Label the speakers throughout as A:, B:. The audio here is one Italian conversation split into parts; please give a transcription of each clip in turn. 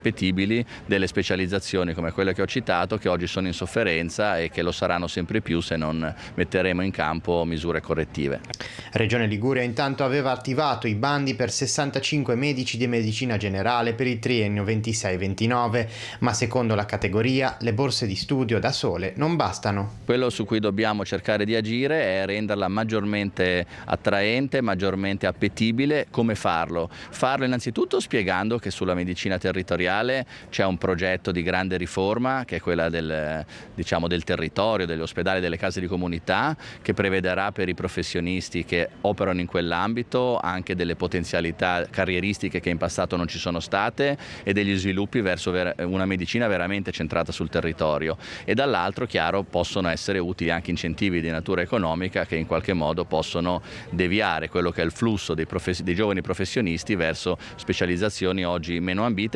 A: appetibili delle specializzazioni come quelle che ho citato, che oggi sono in sofferenza e che lo saranno sempre più se non metteremo in campo misure correttive.
B: Regione Liguria intanto aveva attivato i bandi per 65 medici di medicina generale per il triennio 26-29, ma secondo la categoria le borse di studio da sole non bastano.
A: Quello su cui dobbiamo cercare di agire è renderla maggiormente attraente, maggiormente appetibile. Come farlo? Farlo innanzitutto spiegando che sulla medicina territoriale c'è un progetto di grande riforma che è quella del territorio, degli ospedali, delle case di comunità, che prevederà per i professionisti che operano in quell'ambito anche delle potenzialità carrieristiche che in passato non ci sono state e degli sviluppi verso una medicina veramente centrata sul territorio. E dall'altro, chiaro, possono essere utili anche incentivi di natura economica che in qualche modo possono deviare quello che è il flusso dei giovani professionisti verso specializzazioni oggi meno ambite.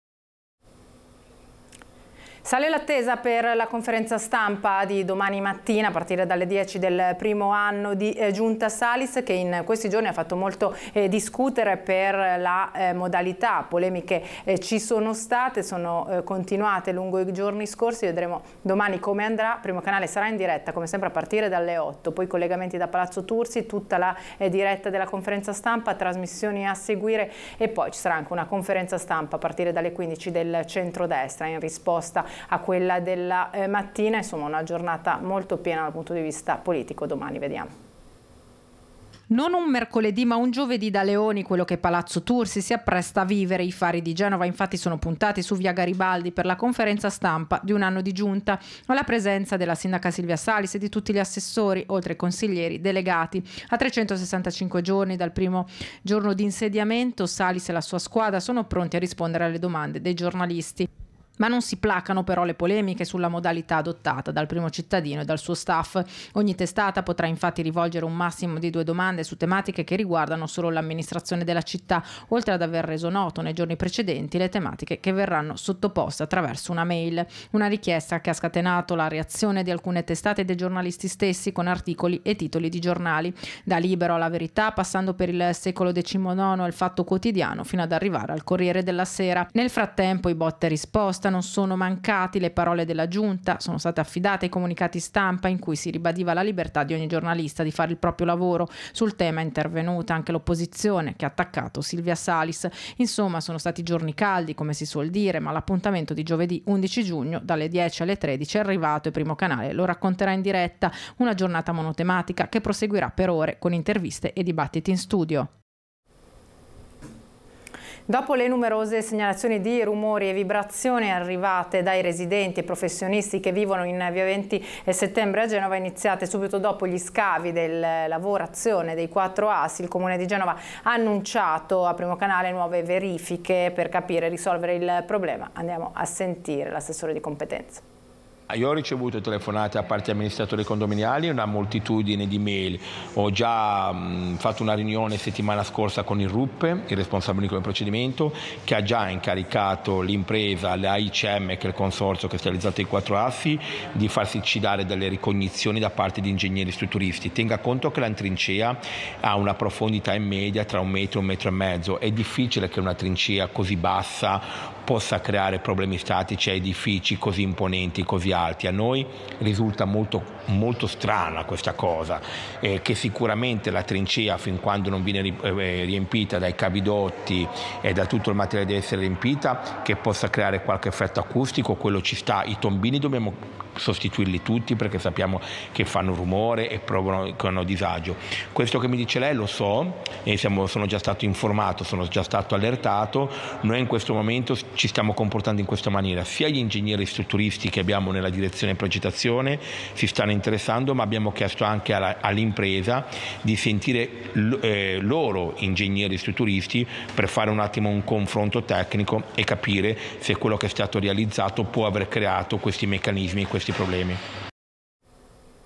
C: Sale l'attesa per la conferenza stampa di domani mattina a partire dalle 10 del primo anno di Giunta Salis, che in questi giorni ha fatto molto discutere per la modalità. Polemiche ci sono state, sono continuate lungo i giorni scorsi, vedremo domani come andrà. Primo Canale sarà in diretta come sempre a partire dalle 8, poi collegamenti da Palazzo Tursi, tutta la diretta della conferenza stampa, trasmissioni a seguire e poi ci sarà anche una conferenza stampa a partire dalle 15 del centrodestra in risposta a quella della mattina. Insomma, una giornata molto piena dal punto di vista politico. Domani vediamo.
D: Non un mercoledì ma un giovedì da leoni quello che Palazzo Tursi si appresta a vivere. I fari di Genova infatti sono puntati su via Garibaldi per la conferenza stampa di un anno di giunta, alla presenza della sindaca Silvia Salis e di tutti gli assessori, oltre ai consiglieri delegati. A 365 giorni dal primo giorno di insediamento, Salis e la sua squadra sono pronti a rispondere alle domande dei giornalisti. Ma non si placano però le polemiche sulla modalità adottata dal primo cittadino e dal suo staff. Ogni testata potrà infatti rivolgere un massimo di 2 domande su tematiche che riguardano solo l'amministrazione della città, oltre ad aver reso noto nei giorni precedenti le tematiche che verranno sottoposte attraverso una mail. Una richiesta che ha scatenato la reazione di alcune testate e dei giornalisti stessi con articoli e titoli di giornali, da Libero alla Verità, passando per il Secolo XIX e il Fatto Quotidiano, fino ad arrivare al Corriere della Sera. Nel frattempo i botte e risposta non sono mancati. Le parole della Giunta sono state affidate ai comunicati stampa in cui si ribadiva la libertà di ogni giornalista di fare il proprio lavoro. Sul tema è intervenuta anche l'opposizione che ha attaccato Silvia Salis. Insomma, sono stati giorni caldi, come si suol dire, ma l'appuntamento di giovedì 11 giugno dalle 10 alle 13 è arrivato e Primo Canale lo racconterà in diretta. Una giornata monotematica che proseguirà per ore con interviste e dibattiti in studio.
C: Dopo le numerose segnalazioni di rumori e vibrazioni arrivate dai residenti e professionisti che vivono in via 20 settembre a Genova, iniziate subito dopo gli scavi della lavorazione dei 4 assi, il Comune di Genova ha annunciato a Primo Canale nuove verifiche per capire e risolvere il problema. Andiamo a sentire l'assessore di competenza.
E: Io ho ricevuto telefonate da parte di amministratori condominiali e una moltitudine di mail. Ho già fatto una riunione settimana scorsa con il RUP, il responsabile del procedimento, che ha già incaricato l'impresa, l'AICM, che è il consorzio che ha realizzato i 4 assi, di farsi dare delle ricognizioni da parte di ingegneri strutturisti. Tenga conto che la trincea ha una profondità in media tra 1 metro e 1,5 metri. È difficile che una trincea così bassa possa creare problemi statici a edifici così imponenti, così alti. A noi risulta molto strana questa cosa, che sicuramente la trincea, fin quando non viene riempita dai cavidotti e da tutto il materiale deve essere riempita, che possa creare qualche effetto acustico, quello ci sta. I tombini dobbiamo sostituirli tutti perché sappiamo che fanno rumore e provocano disagio. Questo che mi dice lei lo so e sono già stato informato, sono già stato allertato. Noi in questo momento ci stiamo comportando in questa maniera, sia gli ingegneri strutturisti che abbiamo nella direzione progettazione si stanno interessando, ma abbiamo chiesto anche all'impresa di sentire loro ingegneri strutturisti per fare un attimo un confronto tecnico e capire se quello che è stato realizzato può aver creato questi meccanismi, questi problemi.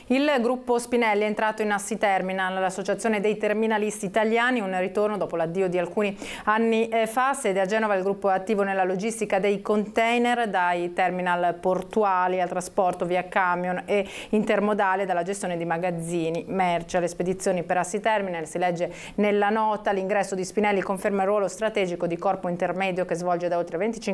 C: Il gruppo Spinelli è entrato in Assi Terminal, l'associazione dei terminalisti italiani, un ritorno dopo l'addio di alcuni anni fa. Sede a Genova, il gruppo è attivo nella logistica dei container, dai terminal portuali al trasporto via camion e intermodale, dalla gestione di magazzini, merci alle spedizioni per Assi Terminal. Si legge nella nota: l'ingresso di Spinelli conferma il ruolo strategico di corpo intermedio che svolge da oltre 25